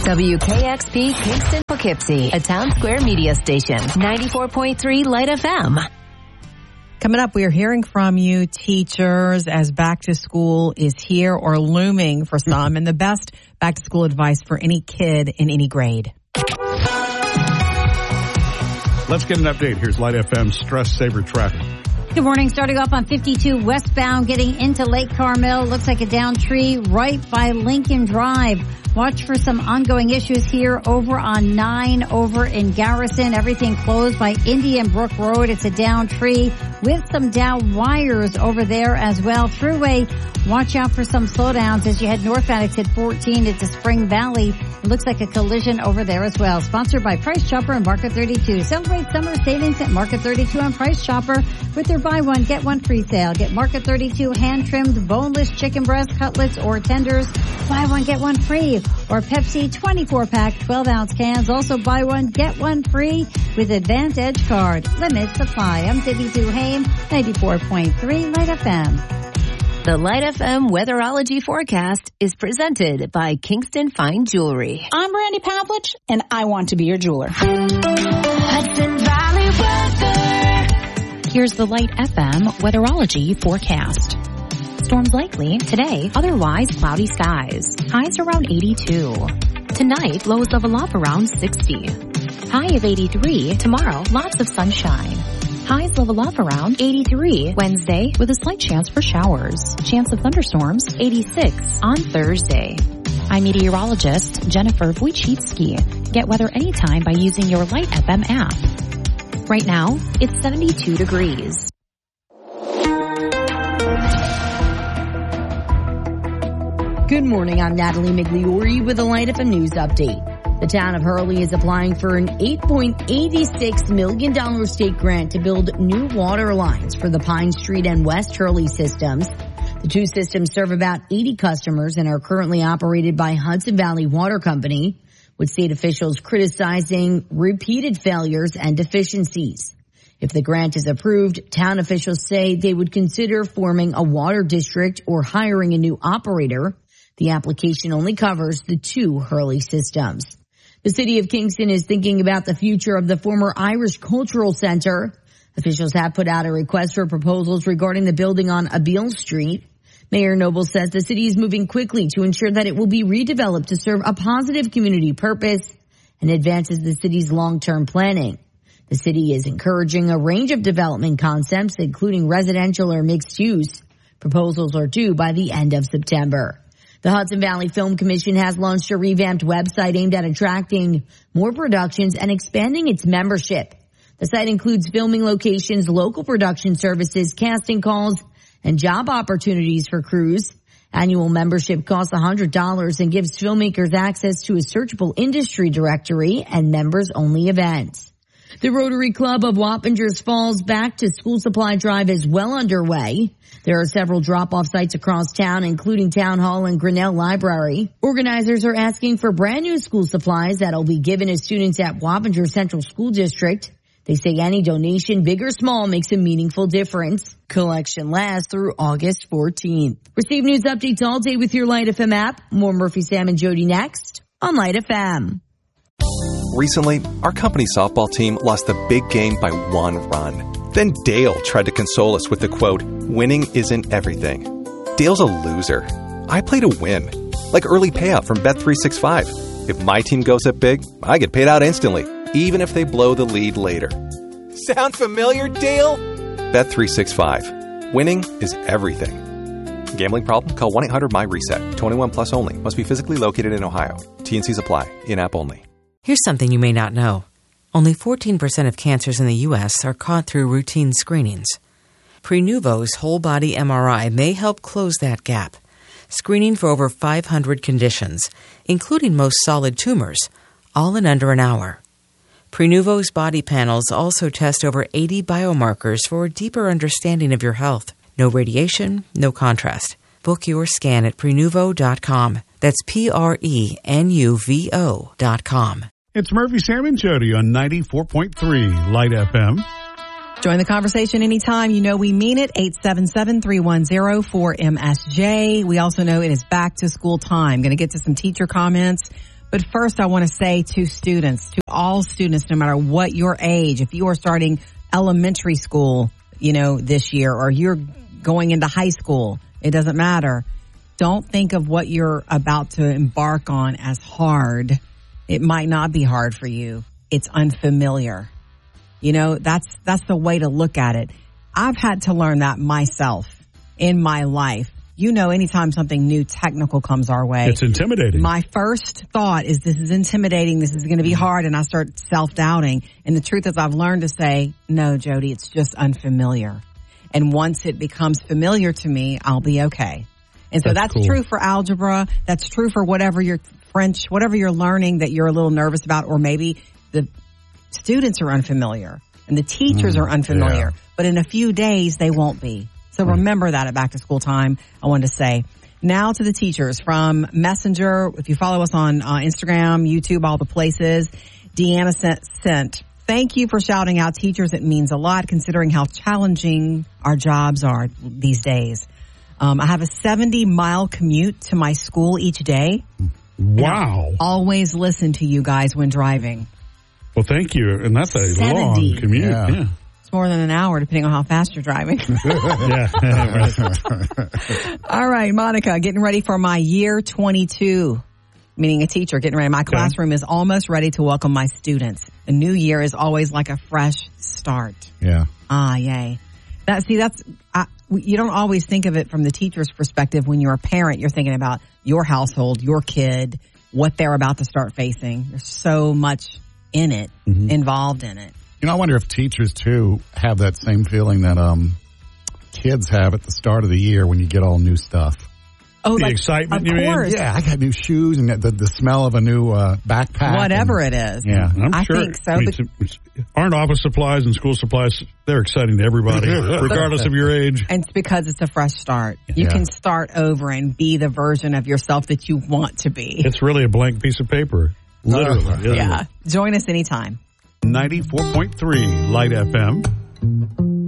WKXP Kingston Poughkeepsie, a Town Square media station. 94.3 Light FM. Coming up, we are hearing from you, teachers, as back to school is here or looming for some, and the best back to school advice for any kid in any grade. Let's get an update. Here's Light FM Stress Saver traffic. Good morning. Starting off on 52 westbound, getting into Lake Carmel. Looks like a downed tree right by Lincoln Drive. Watch for some ongoing issues here over on 9 over in Garrison. Everything closed by Indian Brook Road. It's a downed tree with some down wires over there as well. Thruway, watch out for some slowdowns as you head northbound. Exit 14 into Spring Valley. It looks like a collision over there as well. Sponsored by Price Chopper and Market 32. Celebrate summer savings at Market 32 on Price Chopper with their buy one, get one free sale. Get Market 32 hand-trimmed boneless chicken breast, cutlets, or tenders. Buy one, get one free. Or Pepsi 24-pack, 12-ounce cans. Also buy one, get one free with Advantage Card. Limit supply. I'm Debbie Duhame, 94.3 Light FM. The Light FM Weatherology Forecast is presented by Kingston Fine Jewelry. I'm Brandy Pavlich, and I want to be your jeweler. Hudson Valley Weather. Here's the Light FM Weatherology Forecast. Storms likely today, otherwise cloudy skies. Highs around 82. Tonight, lows level off around 60. High of 83. Tomorrow, lots of sunshine. Highs level off around 83 Wednesday with a slight chance for showers. Chance of thunderstorms 86 on Thursday. I'm meteorologist Jennifer Wojcicki. Get weather anytime by using your Light FM app. Right now, it's 72 degrees. Good morning, I'm Natalie Migliori with a Light FM News Update. The town of Hurley is applying for an $8.86 million state grant to build new water lines for the Pine Street and West Hurley systems. The two systems serve about 80 customers and are currently operated by Hudson Valley Water Company, with state officials criticizing repeated failures and deficiencies. If the grant is approved, town officials say they would consider forming a water district or hiring a new operator. The application only covers the two Hurley systems. The city of Kingston is thinking about the future of the former Irish Cultural Center. Officials have put out a request for proposals regarding the building on Abeele Street. Mayor Noble says the city is moving quickly to ensure that it will be redeveloped to serve a positive community purpose and advances the city's long-term planning. The city is encouraging a range of development concepts, including residential or mixed use. Proposals are due by the end of September. The Hudson Valley Film Commission has launched a revamped website aimed at attracting more productions and expanding its membership. The site includes filming locations, local production services, casting calls, and job opportunities for crews. Annual membership costs $100 and gives filmmakers access to a searchable industry directory and members-only events. The Rotary Club of Wappingers Falls Back to School Supply Drive is well underway. There are several drop-off sites across town, including Town Hall and Grinnell Library. Organizers are asking for brand new school supplies that'll be given to students at Wappinger Central School District. They say any donation, big or small, makes a meaningful difference. Collection lasts through August 14th. Receive news updates all day with your Light FM app. More Murphy, Sam, and Jody next on Light FM. Recently, our company softball team lost the big game by 1 run. Then Dale tried to console us with the quote, "Winning isn't everything." Dale's a loser. I play to win, like early payout from Bet365. If my team goes up big, I get paid out instantly, even if they blow the lead later. Sound familiar, Dale? Bet365. Winning is everything. Gambling problem? Call 1-800-MY-RESET. 21 plus only. Must be physically located in Ohio. T&Cs apply. In-app only. Here's something you may not know. Only 14% of cancers in the U.S. are caught through routine screenings. Prenuvo's whole-body MRI may help close that gap, screening for over 500 conditions, including most solid tumors, all in under an hour. Prenuvo's body panels also test over 80 biomarkers for a deeper understanding of your health. No radiation, no contrast. Book your scan at Prenuvo.com. That's Prenuvo.com. It's Murphy, Sam, and Jody on 94.3 Light FM. Join the conversation anytime. You know we mean it. 877-310-4MSJ. We also know it is back to school time. Going to get to some teacher comments. But first, I want to say to students, to all students, no matter what your age, if you are starting elementary school, this year, or you're going into high school, it doesn't matter. Don't think of what you're about to embark on as hard. It might not be hard for you. It's unfamiliar. That's the way to look at it. I've had to learn that myself in my life. Anytime something new technical comes our way, it's intimidating. My first thought is, this is intimidating. This is going to be hard. And I start self-doubting. And the truth is, I've learned to say, no, Jody, it's just unfamiliar. And once it becomes familiar to me, I'll be okay. And so that's cool. True for algebra. That's true for whatever your French, whatever you're learning that you're a little nervous about, or maybe the students are unfamiliar and the teachers are unfamiliar. Yeah. But in a few days, they won't be. So remember that at back to school time, I wanted to say. Now to the teachers from Messenger. If you follow us on Instagram, YouTube, all the places, Deanna sent, thank you for shouting out teachers. It means a lot considering how challenging our jobs are these days. I have a 70-mile commute to my school each day. Wow. Always listen to you guys when driving. Well, thank you. And that's a 70. Long commute. Yeah. It's more than an hour, depending on how fast you're driving. All right, Monica, getting ready for my year 22, meaning a teacher getting ready. My classroom is almost ready to welcome my students. A new year is always like a fresh start. Yeah. Yay. You don't always think of it from the teacher's perspective. When you're a parent, you're thinking about your household, your kid, what they're about to start facing. There's so much in it, involved in it. I wonder if teachers, too, have that same feeling that kids have at the start of the year when you get all new stuff. Oh, the excitement, you mean? Yeah, I got new shoes and the smell of a new backpack. Whatever it is. Yeah. I sure. think so. Aren't office supplies and school supplies, they're exciting to everybody, regardless of your age. And it's because it's a fresh start. You can start over and be the version of yourself that you want to be. It's really a blank piece of paper. Literally. Yeah. Join us anytime. 94.3 Light FM.